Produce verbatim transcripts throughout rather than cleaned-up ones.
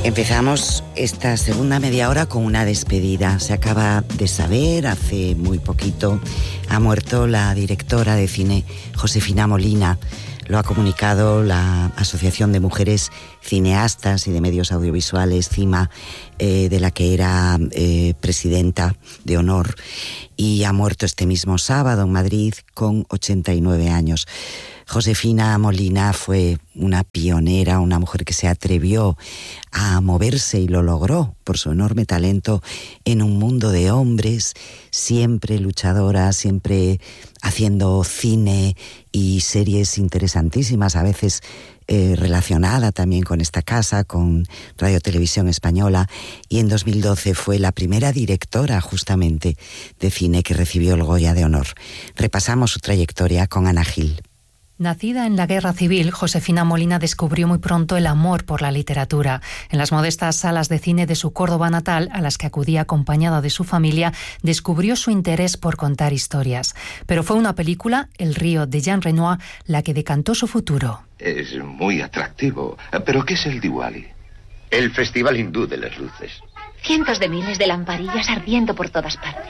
Empezamos esta segunda media hora con una despedida. Se acaba de saber, hace muy poquito, ha muerto la directora de cine Josefina Molina. Lo ha comunicado la Asociación de Mujeres Cineastas y de Medios Audiovisuales, CIMA, eh, de la que era eh, presidenta de honor, y ha muerto este mismo sábado en Madrid con ochenta y nueve años. Josefina Molina fue una pionera, una mujer que se atrevió a moverse y lo logró por su enorme talento en un mundo de hombres, siempre luchadora, siempre haciendo cine y series interesantísimas, a veces eh, relacionada también con esta casa, con Radio Televisión Española, y en dos mil doce fue la primera directora justamente de cine que recibió el Goya de Honor. Repasamos su trayectoria con Ana Gil. Nacida en la Guerra Civil, Josefina Molina descubrió muy pronto el amor por la literatura. En las modestas salas de cine de su Córdoba natal, a las que acudía acompañada de su familia, descubrió su interés por contar historias. Pero fue una película, El río, de Jean Renoir, la que decantó su futuro. Es muy atractivo. ¿Pero qué es el Diwali? El festival hindú de las luces. Cientos de miles de lamparillas ardiendo por todas partes.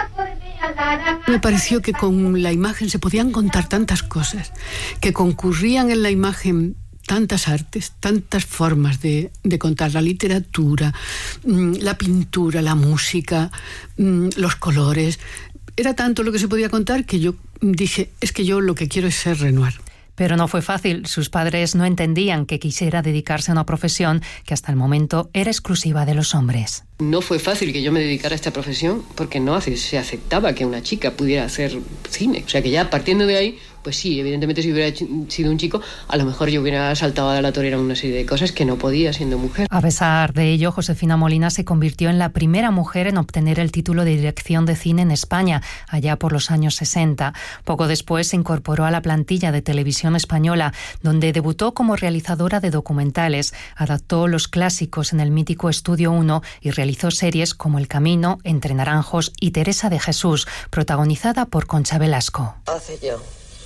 Me pareció que con la imagen se podían contar tantas cosas, que concurrían en la imagen tantas artes, tantas formas de, de contar la literatura, la pintura, la música, los colores. Era tanto lo que se podía contar que yo dije, es que yo lo que quiero es ser Renoir. Pero no fue fácil. Sus padres no entendían que quisiera dedicarse a una profesión que hasta el momento era exclusiva de los hombres. No fue fácil que yo me dedicara a esta profesión porque no se aceptaba que una chica pudiera hacer cine. O sea que ya partiendo de ahí, pues sí, evidentemente si hubiera sido un chico, a lo mejor yo hubiera saltado a la torera una serie de cosas que no podía siendo mujer. A pesar de ello, Josefina Molina se convirtió en la primera mujer en obtener el título de dirección de cine en España, allá por los años sesenta. Poco después se incorporó a la plantilla de Televisión Española, donde debutó como realizadora de documentales, adaptó los clásicos en el mítico Estudio uno y realizó series como El Camino, Entre Naranjos y Teresa de Jesús, protagonizada por Concha Velasco. Hace ya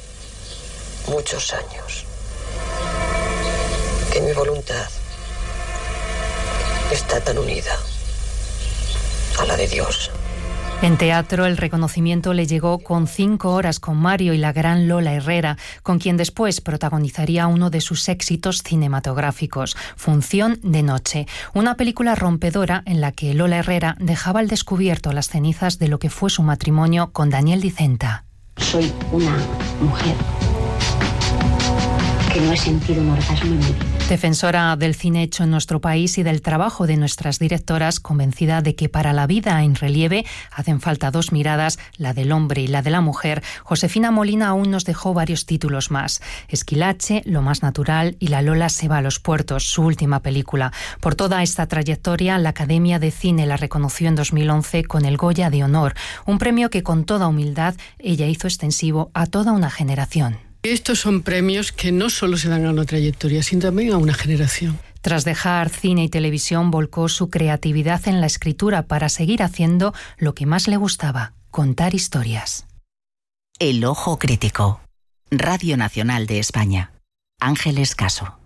muchos años que mi voluntad está tan unida a la de Dios. En teatro, el reconocimiento le llegó con Cinco horas con Mario y la gran Lola Herrera, con quien después protagonizaría uno de sus éxitos cinematográficos, Función de noche, una película rompedora en la que Lola Herrera dejaba al descubierto las cenizas de lo que fue su matrimonio con Daniel Dicenta. Soy una mujer que no he sentido un orgasmo en mi vida. Defensora del cine hecho en nuestro país y del trabajo de nuestras directoras, convencida de que para la vida en relieve hacen falta dos miradas, la del hombre y la de la mujer, Josefina Molina aún nos dejó varios títulos más. Esquilache, Lo más natural y La Lola se va a los puertos, su última película. Por toda esta trayectoria, la Academia de Cine la reconoció en dos mil once con el Goya de Honor, un premio que con toda humildad ella hizo extensivo a toda una generación. Estos son premios que no solo se dan a una trayectoria, sino también a una generación. Tras dejar cine y televisión, volcó su creatividad en la escritura para seguir haciendo lo que más le gustaba, contar historias. El ojo crítico. Radio Nacional de España. Ángeles Caso.